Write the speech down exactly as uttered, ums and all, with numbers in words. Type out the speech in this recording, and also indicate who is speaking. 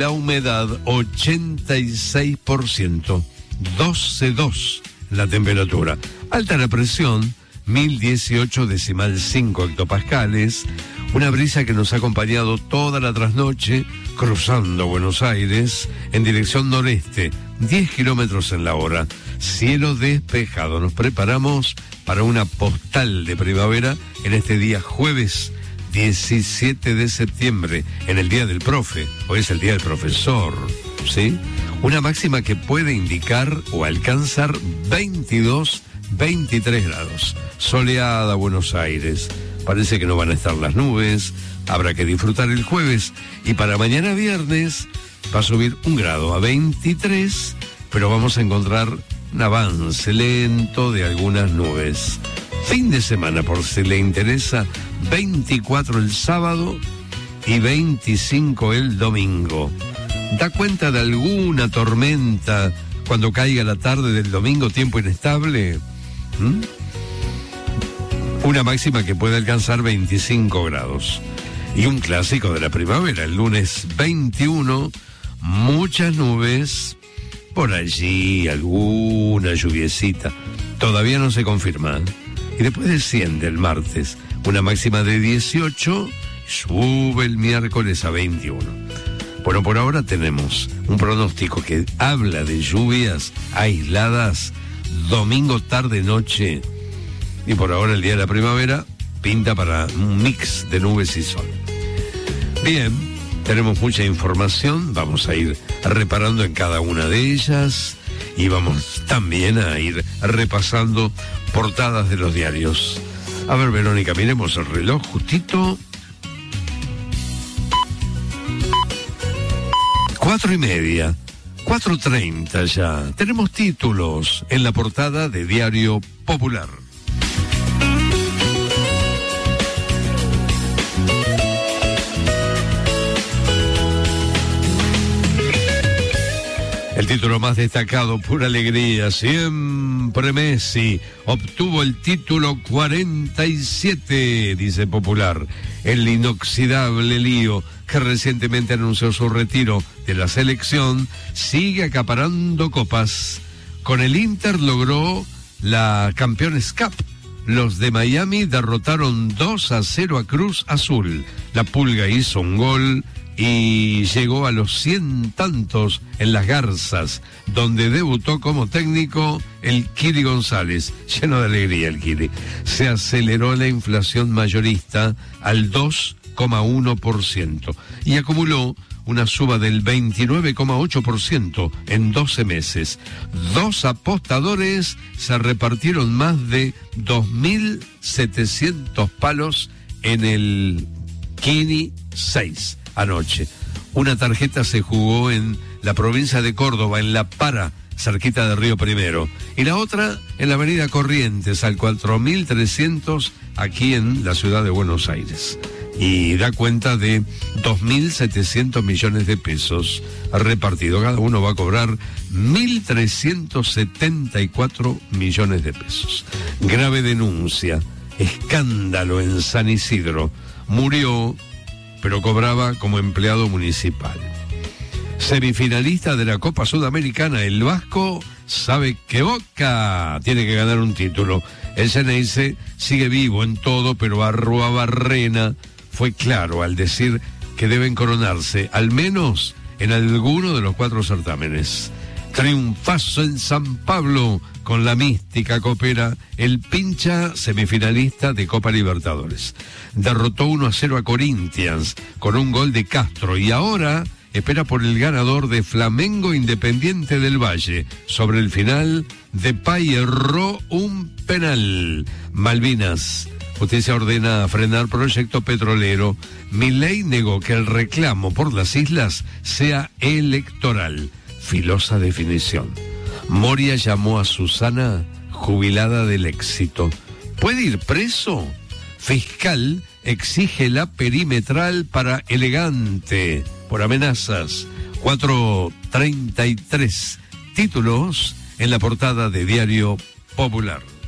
Speaker 1: la humedad ochenta y seis por ciento, doce coma dos la temperatura. Alta la presión, mil dieciocho decimal cinco hectopascales. Una brisa que nos ha acompañado toda la trasnoche, cruzando Buenos Aires en dirección noreste, diez kilómetros en la hora. Cielo despejado. Nos preparamos para una postal de primavera en este día jueves diecisiete de septiembre, en el Día del Profe. Hoy es el Día del Profesor, ¿sí? Una máxima que puede indicar o alcanzar veintidós, veintitrés grados. Soleada Buenos Aires. Parece que no van a estar las nubes. Habrá que disfrutar el jueves. Y para mañana viernes va a subir un grado a veintitrés, pero vamos a encontrar un avance lento de algunas nubes. Fin de semana, por si le interesa, veinticuatro el sábado y veinticinco el domingo. ¿Da cuenta de alguna tormenta cuando caiga la tarde del domingo, tiempo inestable? ¿Mm? Una máxima que puede alcanzar veinticinco grados. Y un clásico de la primavera, el lunes veintiuno, muchas nubes, por allí alguna lluviecita. Todavía no se confirma. Y después desciende el martes, una máxima de dieciocho, sube el miércoles a veintiuno. Bueno, por ahora tenemos un pronóstico que habla de lluvias aisladas, domingo tarde-noche, y por ahora el día de la primavera pinta para un mix de nubes y sol. Bien, tenemos mucha información, vamos a ir reparando en cada una de ellas y vamos también a ir repasando portadas de los diarios. A ver, Verónica, miremos el reloj justito. Cuatro y media, cuatro treinta ya. Tenemos títulos en la portada de Diario Popular. El título más destacado, pura alegría, siempre Messi obtuvo el título cuarenta y siete, dice Popular. El inoxidable Lío, que recientemente anunció su retiro de la selección, sigue acaparando copas. Con el Inter logró la Campeones Cup. Los de Miami derrotaron dos a cero a Cruz Azul. La Pulga hizo un gol y llegó a los cien tantos en las Garzas, donde debutó como técnico el Kiri González. Lleno de alegría el Kiri. Se aceleró la inflación mayorista al dos coma uno por ciento y acumuló una suba del veintinueve coma ocho por ciento en doce meses. Dos apostadores se repartieron más de dos mil setecientos palos en el Kini seis. Anoche. Una tarjeta se jugó en la provincia de Córdoba, en La Para, cerquita de Río Primero. Y la otra en la avenida Corrientes, al cuatro mil trescientos, aquí en la ciudad de Buenos Aires. Y da cuenta de dos mil setecientos millones de pesos repartidos. Cada uno va a cobrar mil trescientos setenta y cuatro millones de pesos. Grave denuncia. Escándalo en San Isidro. Murió, pero cobraba como empleado municipal. Semifinalista de la Copa Sudamericana, el vasco sabe que Boca tiene que ganar un título. El Ceneice sigue vivo en todo, pero Arruabarrena fue claro al decir que deben coronarse, al menos en alguno de los cuatro certámenes. Triunfazo en San Pablo con la mística copera, el Pincha, semifinalista de Copa Libertadores. Derrotó uno a cero a Corinthians con un gol de Castro y ahora espera por el ganador de Flamengo Independiente del Valle. Sobre el final, Depay erró un penal. Malvinas. Justicia ordena frenar proyecto petrolero. Milei negó que el reclamo por las islas sea electoral. Filosa definición. Moria llamó a Susana jubilada del éxito. ¿Puede ir preso? Fiscal exige la perimetral para Elegante por amenazas. cuatro treinta y tres títulos en la portada de Diario Popular.